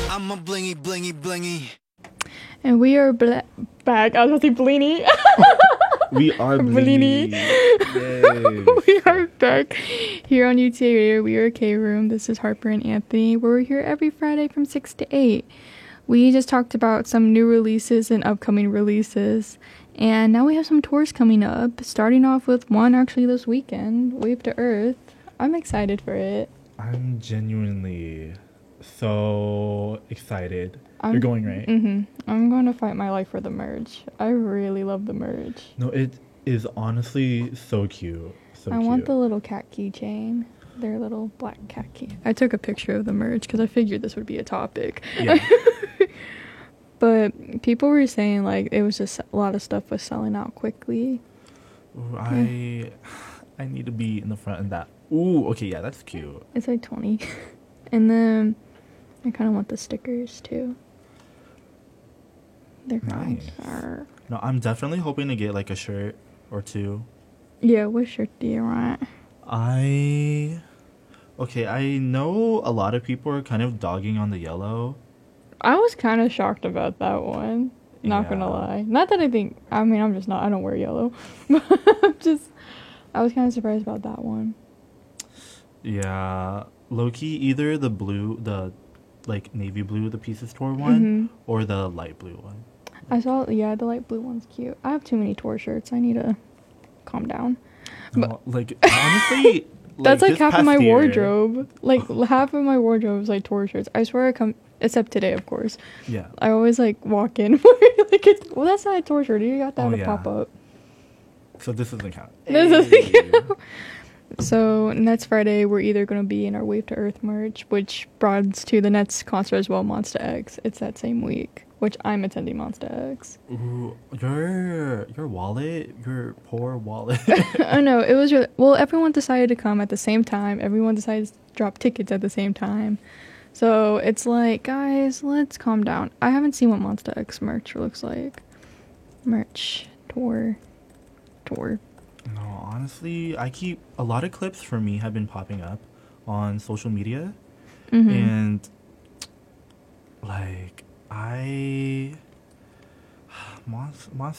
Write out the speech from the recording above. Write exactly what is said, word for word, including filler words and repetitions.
I'm a blingy, blingy, blingy. And we are bla- back. I was about to say Bleeny. We are Bleeny. Bleeny. We are back here on U T A Radio. We are K Room. This is Harper and Anthony. We're here every Friday from six to eight. We just talked about some new releases and upcoming releases. And now we have some tours coming up. Starting off with one actually this weekend, Wave to Earth. I'm excited for it. I'm genuinely so excited. I'm, You're going, right? Mm-hmm. I'm going to fight my life for the merch. I really love the merch. No, it is honestly so cute. So I cute. want the little cat keychain. Their little black cat key. I took a picture of the merch because I figured this would be a topic. Yeah. But people were saying like it was just a lot of stuff was selling out quickly. Ooh, I I need to be in the front of that. Ooh, okay, yeah, that's cute. It's like twenty. And then I kind of want the stickers too. They're Nice. nice. No, I'm definitely hoping to get like a shirt or two. Yeah, what shirt do you want? I okay, I know a lot of people are kind of dogging on the yellow. I was kind of shocked about that one. Not Yeah. gonna lie. Not that I think. I mean, I'm just not. I don't wear yellow. But I'm just. I was kind of surprised about that one. Yeah, low-key, either the blue, the like navy blue, the Pieces Tour one, Mhm. or the light blue one. I saw. Yeah, the light blue one's cute. I have too many tour shirts. I need to calm down. No, like honestly, That's like this half of past my year- wardrobe. Like half of my wardrobe is like tour shirts. I swear I come. Except today, of course. Yeah. I always like walk in. like it's, well, that's not a tour shirt. You got that Oh, to yeah. pop up. So this doesn't count. This doesn't Hey. count. So next Friday, we're either going to be in our Wave to Earth merch, which broadens to the next concert as well, Monster X. It's that same week, which I'm attending Monster X. Ooh, your your wallet, your poor wallet. I know, it was really... Well, everyone decided to come at the same time. Everyone decided to drop tickets at the same time. So it's like, guys, let's calm down. I haven't seen what Monster X merch looks like. Merch. Tour. Tour. No, honestly, I keep a lot of clips for me have been popping up on social media, Mm-hmm. and like I Monster